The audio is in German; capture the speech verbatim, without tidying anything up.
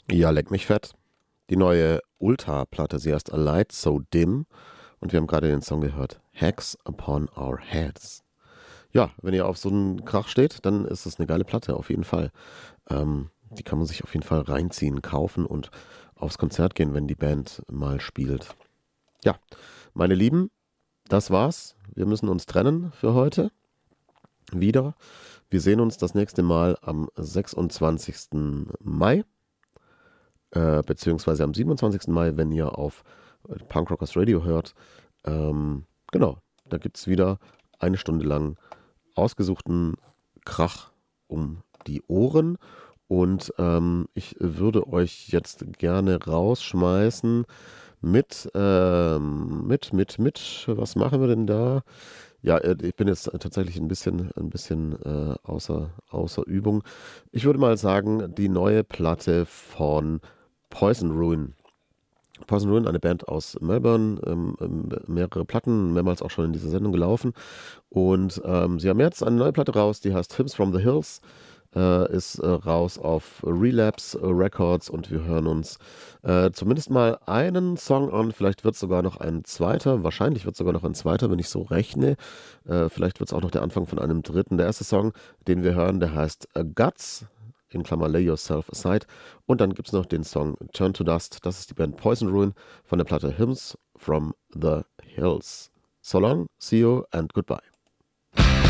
Ja, leck mich fett. Die neue Ulta-Platte, sie heißt A Light So Dim und wir haben gerade den Song gehört, Hacks Upon Our Heads. Ja, wenn ihr auf so einen Krach steht, dann ist es eine geile Platte, auf jeden Fall. Ähm, die kann man sich auf jeden Fall reinziehen, kaufen und aufs Konzert gehen, wenn die Band mal spielt. Ja, meine Lieben, das war's. Wir müssen uns trennen für heute. Wieder. Wir sehen uns das nächste Mal am sechsundzwanzigsten Mai. Äh, beziehungsweise am siebenundzwanzigsten Mai, wenn ihr auf äh, Punk Rockers Radio hört. Ähm, genau, da gibt es wieder eine Stunde lang ausgesuchten Krach um die Ohren. Und ähm, ich würde euch jetzt gerne rausschmeißen mit, ähm, mit, mit, mit, was machen wir denn da? Ja, äh, ich bin jetzt tatsächlich ein bisschen, ein bisschen äh, außer, außer Übung. Ich würde mal sagen, die neue Platte von Poison Ruin. Poison Ruin, eine Band aus Melbourne, ähm, ähm, mehrere Platten, mehrmals auch schon in dieser Sendung gelaufen. Und ähm, sie haben jetzt eine neue Platte raus, die heißt Hymns from the Hills, äh, ist äh, raus auf Relapse äh, Records und wir hören uns äh, zumindest mal einen Song an. Vielleicht wird es sogar noch ein zweiter, wahrscheinlich wird es sogar noch ein zweiter, wenn ich so rechne. Äh, vielleicht wird es auch noch der Anfang von einem dritten. Der erste Song, den wir hören, der heißt äh, Guts, in Klammer Lay Yourself Aside. Und dann gibt es noch den Song Turn to Dust. Das ist die Band Poison Ruin von der Platte Hymns from the Hills. So long, see you and goodbye.